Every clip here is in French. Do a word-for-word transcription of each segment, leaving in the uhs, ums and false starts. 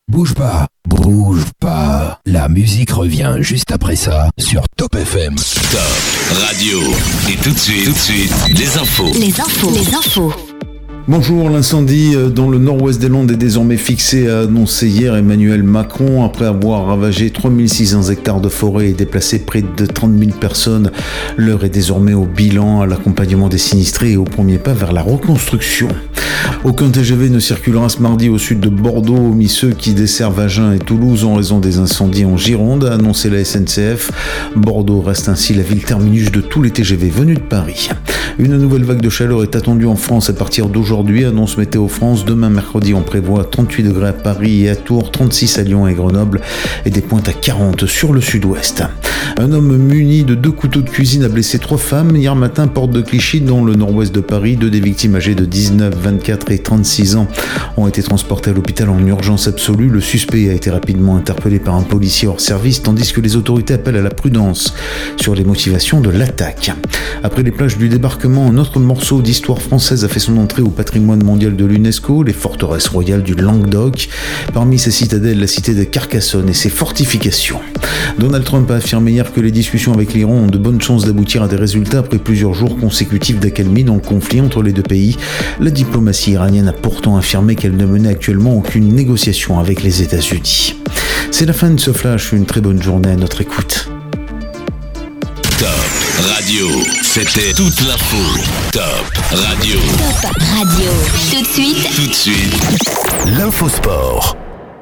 Bouge pas, bouge pas. La musique revient juste après ça sur Top F M. Top Radio. Et tout de suite, tout de suite, les infos. Les infos, les infos. Bonjour, l'incendie dans le nord-ouest des Landes est désormais fixé, a annoncé hier Emmanuel Macron. Après avoir ravagé trois mille six cents hectares de forêt et déplacé près de trente mille personnes, l'heure est désormais au bilan, à l'accompagnement des sinistrés et au premier pas vers la reconstruction. Aucun T G V ne circulera ce mardi au sud de Bordeaux, hormis ceux qui desservent Agen et Toulouse en raison des incendies en Gironde, a annoncé la S N C F. Bordeaux reste ainsi la ville terminus de tous les T G V venus de Paris. Une nouvelle vague de chaleur est attendue en France à partir d'aujourd'hui, annonce Météo France. Demain mercredi, on prévoit trente-huit degrés à Paris et à Tours, trente-six à Lyon et Grenoble et des pointes à quarante sur le sud-ouest. Un homme muni de deux couteaux de cuisine a blessé trois femmes hier matin, porte de Clichy, dans le nord-ouest de Paris. Deux des victimes âgées de dix-neuf, vingt-quatre et trente-six ans ont été transportées à l'hôpital en urgence absolue. Le suspect a été rapidement interpellé par un policier hors service, tandis que les autorités appellent à la prudence sur les motivations de l'attaque. Après les plages du débarquement, un autre morceau d'histoire française a fait son entrée au patrimoine mondial de l'UNESCO, les forteresses royales du Languedoc. Parmi ces citadelles, la cité de Carcassonne et ses fortifications. Donald Trump a affirmé hier que les discussions avec l'Iran ont de bonnes chances d'aboutir à des résultats après plusieurs jours consécutifs d'accalmie dans le conflit entre les deux pays. La diplomatie iranienne a pourtant affirmé qu'elle ne menait actuellement aucune négociation avec les États-Unis. C'est la fin de ce flash, une très bonne journée à notre écoute. Top Radio, c'était toute l'info. Top Radio. Top Radio. Tout de suite. Tout de suite, l'infosport.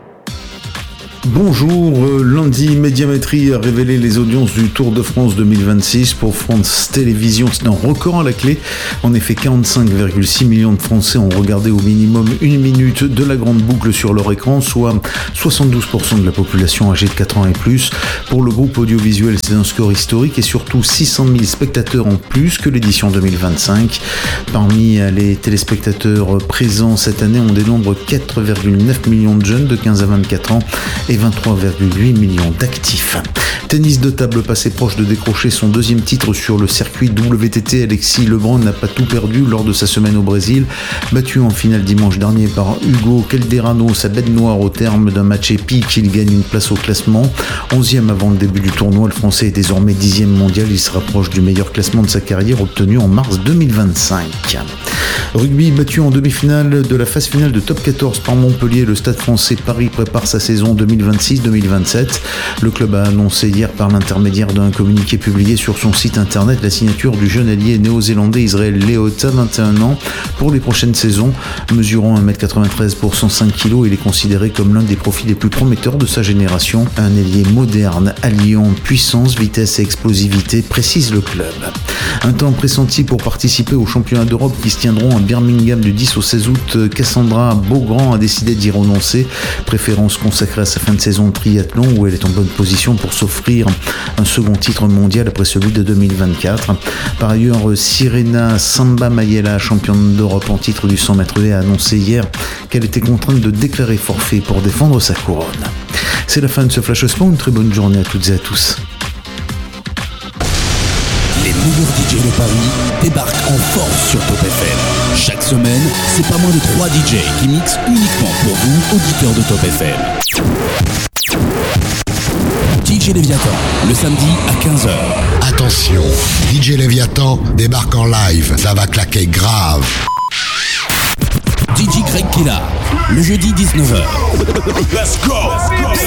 Bonjour, lundi, Médiamétrie a révélé les audiences du Tour de France deux mille vingt-six pour France Télévisions. C'est un record à la clé. En effet, quarante-cinq virgule six millions de Français ont regardé au minimum une minute de la grande boucle sur leur écran, soit soixante-douze pour cent de la population âgée de quatre ans et plus. Pour le groupe audiovisuel, c'est un score historique et surtout six cent mille spectateurs en plus que l'édition deux mille vingt-cinq. Parmi les téléspectateurs présents cette année, on dénombre quatre virgule neuf millions de jeunes de quinze à vingt-quatre ans et vingt-trois virgule huit millions d'actifs. Tennis de table passé proche de décrocher son deuxième titre sur le circuit W T T. Alexis Lebrun n'a pas tout perdu lors de sa semaine au Brésil. Battu en finale dimanche dernier par Hugo Calderano, sa bête noire au terme d'un match épique, il gagne une place au classement. onzième avant le début du tournoi, le Français est désormais dixième mondial. Il se rapproche du meilleur classement de sa carrière obtenu en mars deux mille vingt-cinq. Rugby battu en demi-finale de la phase finale de top quatorze par Montpellier. Le Stade français Paris prépare sa saison deux mille vingt-six deux mille vingt-sept. Le club a annoncé hier par l'intermédiaire d'un communiqué publié sur son site internet la signature du jeune allié néo-zélandais Israël Leota, vingt et un ans, pour les prochaines saisons. Mesurant un mètre quatre-vingt-treize pour cent cinq kilos, il est considéré comme l'un des profils les plus prometteurs de sa génération. Un ailier moderne, alliant puissance, vitesse et explosivité, précise le club. Un temps pressenti pour participer aux championnats d'Europe qui se tiendront à Birmingham du dix au seize août. Cassandra Beaugrand a décidé d'y renoncer, préférence consacrée à sa fin de saison de triathlon où elle est en bonne position pour s'offrir un second titre mondial après celui de deux mille vingt-quatre. Par ailleurs, Sirena Samba Mayela, championne d'Europe en titre du cent mètres haies, a annoncé hier qu'elle était contrainte de déclarer forfait pour défendre sa couronne. C'est la fin de ce Flash Sport, une très bonne journée à toutes et à tous. Les meilleurs D J de Paris débarquent en force sur Top F M. Chaque semaine, c'est pas moins de trois D J qui mixent uniquement pour vous, auditeurs de Top F M. D J Léviathan, le samedi à quinze heures. Attention, D J Léviathan débarque en live, ça va claquer grave. D J Greg Killa, le jeudi dix-neuf heures. Let's go.